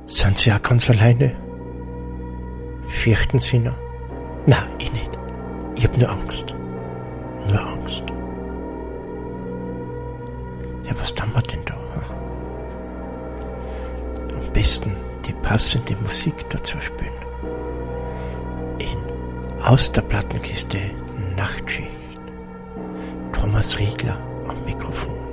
Sind Sie auch ganz alleine? Fürchten Sie noch? Na, ich nicht. Ich hab nur Angst. Nur Angst. Ja, was tun wir denn da? Am besten die passende Musik dazu spielen. Aus der Plattenkiste Nachtschicht. Thomas Riegler am Mikrofon.